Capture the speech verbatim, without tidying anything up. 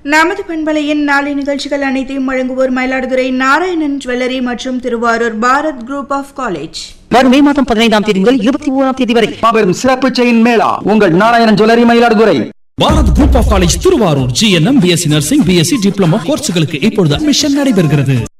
நமது பண்பலையின் நாளை நிகழ்ச்சிகள் அனைத்தையும் வழங்குவோர் மயிலாடுதுறை நாராயணன் ஜுவல்லரி மற்றும் Thiruvarur Bharat group of college. வரும் மே மாதம் பதினைந்தாம் தேதி முதல் இருபத்தி ஓராம் தேதி வரை மாபெரும் சிறப்பு செயின் மேளா உங்கள் Narayanan jewellery Mayiladuthurai. Bharat group of college Thiruvarur. G N M, BSc nursing, BSc diploma கோர்ஸ்களுக்கு இப்பொழுது அட்மிஷன் நடைபெறுகிறது.